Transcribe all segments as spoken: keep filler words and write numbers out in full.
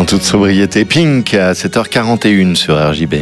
En toute sobriété, Pink à sept heures quarante et une sur R J B.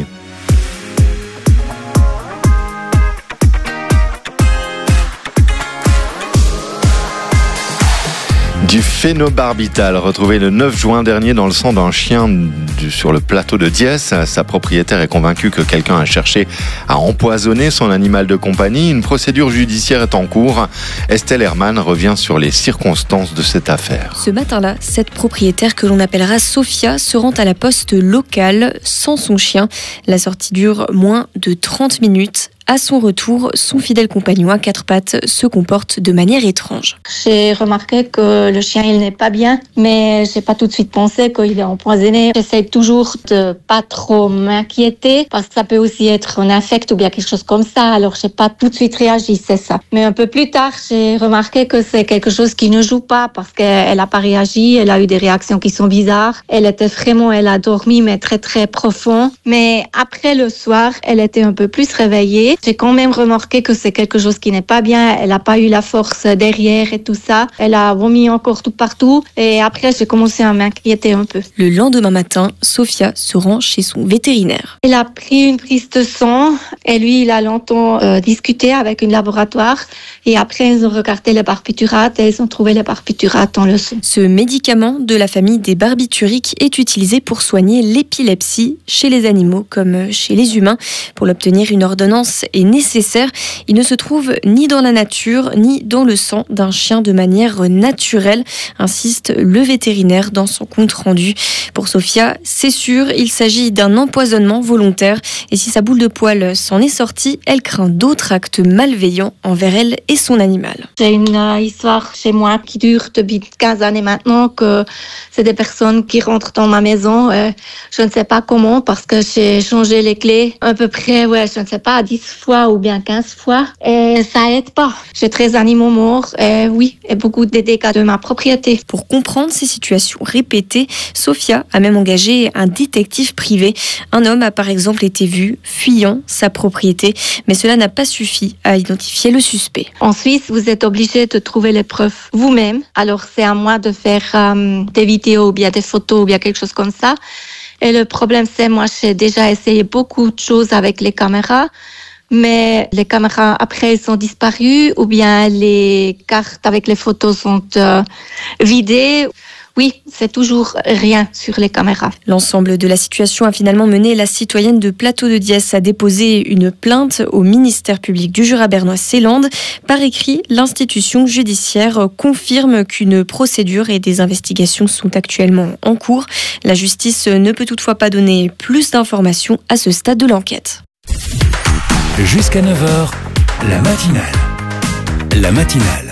Du phénobarbital, retrouvé le neuf juin dernier dans le sang d'un chien du, sur le plateau de Diesse. Sa propriétaire est convaincue que quelqu'un a cherché à empoisonner son animal de compagnie. Une procédure judiciaire est en cours. Estelle Hermann revient sur les circonstances de cette affaire. Ce matin-là, cette propriétaire que l'on appellera Sophia se rend à la poste locale sans son chien. La sortie dure moins de trente minutes. À son retour, son fidèle compagnon à quatre pattes se comporte de manière étrange. J'ai remarqué que le chien il n'est pas bien, mais j'ai pas tout de suite pensé qu'il est empoisonné. J'essaie toujours de pas trop m'inquiéter parce que ça peut aussi être un infect ou bien quelque chose comme ça. Alors j'ai pas tout de suite réagi, c'est ça. Mais un peu plus tard, j'ai remarqué que c'est quelque chose qui ne joue pas parce qu'elle a pas réagi, elle a eu des réactions qui sont bizarres. Elle était vraiment, elle a dormi mais très très profond. Mais après le soir, elle était un peu plus réveillée. J'ai quand même remarqué que c'est quelque chose qui n'est pas bien. Elle n'a pas eu la force derrière et tout ça. Elle a vomi encore tout partout. Et après, j'ai commencé à m'inquiéter un peu. Le lendemain matin, Sophia se rend chez son vétérinaire. Elle a pris une prise de sang. Et lui, il a longtemps euh, discuté avec une laboratoire. Et après, ils ont regardé les barbiturates et ils ont trouvé les barbiturates dans le sang. Ce médicament de la famille des barbituriques est utilisé pour soigner l'épilepsie chez les animaux comme chez les humains. Pour l'obtenir, une ordonnance est nécessaire. Il ne se trouve ni dans la nature ni dans le sang d'un chien de manière naturelle, insiste le vétérinaire dans son compte rendu. Pour Sophia, c'est sûr, il s'agit d'un empoisonnement volontaire et si sa boule de poil s'en est sortie, elle craint d'autres actes malveillants envers elle et son animal. J'ai une euh, histoire chez moi qui dure depuis quinze années maintenant, que c'est des personnes qui rentrent dans ma maison. Euh, je ne sais pas comment parce que j'ai changé les clés à peu près, ouais, je ne sais pas, dix fois ou bien quinze fois et ça aide pas. J'ai treize animaux morts et oui, et beaucoup de dégâts de ma propriété. Pour comprendre ces situations répétées, Sophia a même engagé un détective privé. Un homme a par exemple été vu fuyant sa propriété, mais cela n'a pas suffi à identifier le suspect. En Suisse, vous êtes obligé de trouver les preuves vous-même. Alors c'est à moi de faire euh, des vidéos ou bien des photos ou bien quelque chose comme ça. Et le problème c'est, moi j'ai déjà essayé beaucoup de choses avec les caméras. Mais les caméras, après, elles sont disparues ou bien les cartes avec les photos sont euh, vidées. Oui, c'est toujours rien sur les caméras. L'ensemble de la situation a finalement mené la citoyenne de Plateau de Diesse à déposer une plainte au ministère public du Jura bernois Seeland. Par écrit, l'institution judiciaire confirme qu'une procédure et des investigations sont actuellement en cours. La justice ne peut toutefois pas donner plus d'informations à ce stade de l'enquête. Jusqu'à neuf heures, la matinale. La matinale.